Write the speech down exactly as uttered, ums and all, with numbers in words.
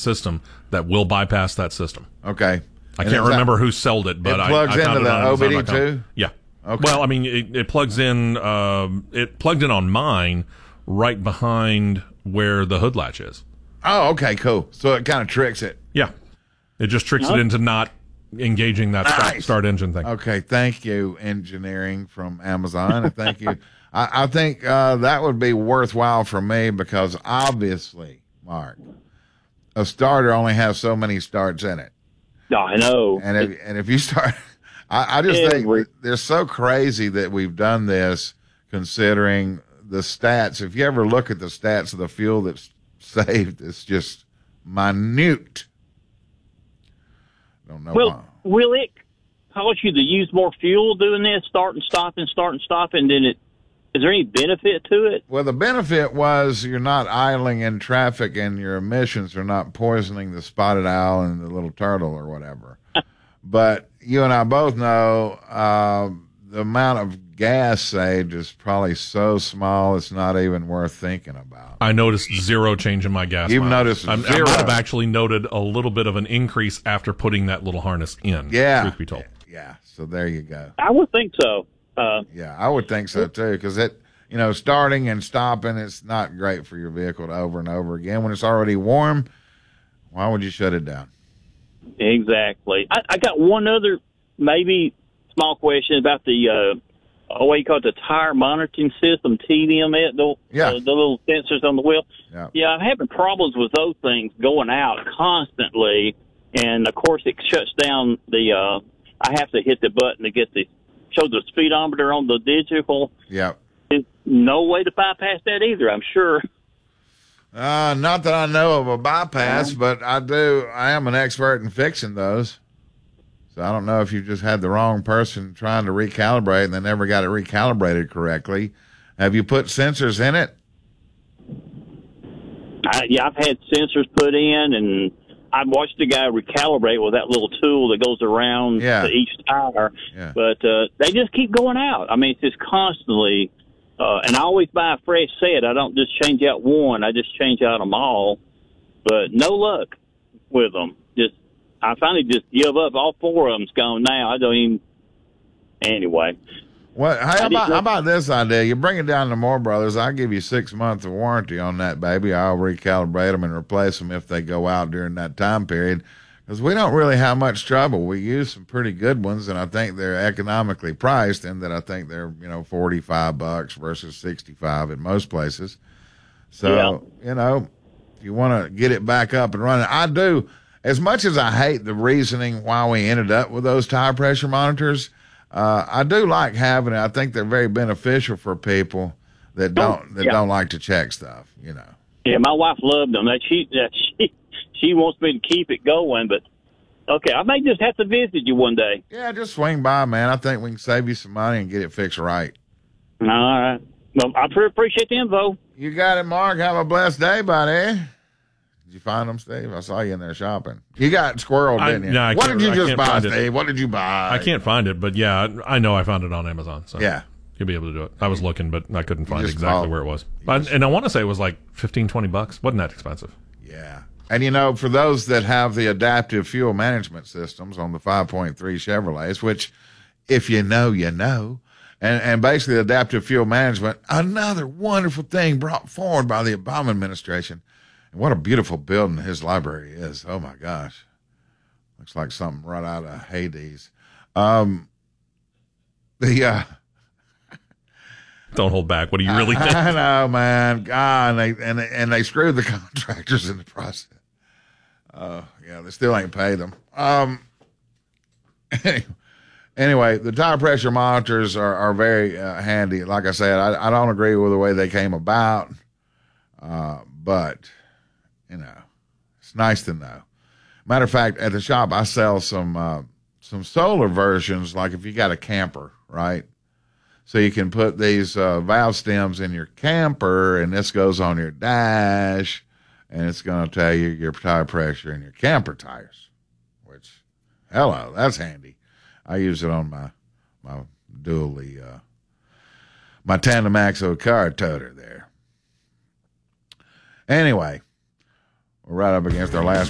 system that will bypass that system. Okay. I can't remember who sold it, but it plugs I, I found into it the on O B D Amazon dot com. too? Yeah. Okay. Well, I mean, it, it plugs in. Um, it plugged in on mine right behind where the hood latch is. Oh, okay, cool. So it kind of tricks it. Yeah. It just tricks it into not engaging that start, Nice. start engine thing. Okay, thank you, engineering from Amazon. And thank you. I, I think uh, that would be worthwhile for me because obviously, Mark, a starter only has so many starts in it. No, I know. And if, and if you start, I, I just Every- think they're so crazy that we've done this considering the stats. If you ever look at the stats of the fuel that's saved, it's just minute. Don't know Well, why. will it cause you to use more fuel doing this, start and stop and start and stop, and then it, is there any benefit to it? Well, the benefit was you're not idling in traffic and your emissions are not poisoning the spotted owl and the little turtle or whatever. But you and I both know uh, the amount of gas saved is probably so small it's not even worth thinking about. I noticed zero change in my gas You've mileage. noticed I'm, zero. I might have actually noted a little bit of an increase after putting that little harness in. Yeah. Truth be told. Yeah, so there you go. I would think so. Uh, Yeah, I would think so too, because it, you know, starting and stopping, it's not great for your vehicle to over and over again. When it's already warm, why would you shut it down? exactly. I, I got one other maybe small question about the uh, oh, what you call it, the tire monitoring system, T D M, the, Yeah. uh, the little sensors on the wheel. Yeah. Yeah, I'm having problems with those things going out constantly, and of course it shuts down the. Uh, I have to hit the button to get the show the speedometer on the digital. Yeah. There's no way to bypass that either, I'm sure. Uh, not that I know of a bypass, but I do. I am an expert in fixing those. So I don't know if you just had the wrong person trying to recalibrate and they never got it recalibrated correctly. Have you put sensors in it? I, yeah, I've had sensors put in, and I've watched the guy recalibrate with that little tool that goes around Yeah. to each tire. Yeah. But uh, they just keep going out. I mean, it's just constantly. Uh, and I always buy a fresh set. I don't just change out one. I just change out them all. But no luck with them. Just I finally just give up. All four of them's gone now. I don't even. Anyway. What? How I about, didn't- how about this idea? You bring it down to Moore Brothers. I'll give you six months of warranty on that, baby. I'll recalibrate them and replace them if they go out during that time period. Because we don't really have much trouble. We use some pretty good ones, and I think they're economically priced, and that I think they're, you know, forty-five bucks versus sixty-five in most places. So, you know, if you want to get it back up and running, I do. As much as I hate the reasoning why we ended up with those tire pressure monitors, uh, I do like having it. I think they're very beneficial for people that don't that yeah. don't like to check stuff, you know. Yeah, my wife loved them. That she that she she wants me to keep it going, but okay, I may just have to visit you one day. Yeah, just swing by, man. I think we can save you some money and get it fixed right. All right. Well, I pre- appreciate the info. You got it, Mark. Have a blessed day, buddy. Did you find them, Steve? I saw you in there shopping. You got squirreled, I- didn't you? yeah, I what can't- did you I just can't buy, find it. Steve? What did you buy? I can't find it, but yeah, I know I found it on Amazon. So Yeah. you'll be able to do it. I was looking, but I couldn't find just exactly called- where it was. But, and I want to say it was like fifteen, twenty bucks. Wasn't that expensive? Yeah. And, you know, for those that have the adaptive fuel management systems on the five point three Chevrolets, which if you know, you know, and, and basically adaptive fuel management, another wonderful thing brought forward by the Obama administration. And what a beautiful building his library is. Oh, my gosh. Looks like something right out of Hades. Um, the, uh, Don't hold back. What do you really think? I know, man. God, and they, and they, and they screwed the contractors in the process. Uh, yeah, they still ain't paid them. Um, anyway, the tire pressure monitors are, are very uh, handy. Like I said, I, I don't agree with the way they came about, uh, but, you know, it's nice to know. Matter of fact, at the shop, I sell some uh, some solar versions, like if you got a camper, right? So you can put these uh, valve stems in your camper, and this goes on your dash, and it's going to tell you your tire pressure in your camper tires, which, hello, that's handy. I use it on my my dually, uh, my Tandem Axo car toter there. Anyway, we're right up against our last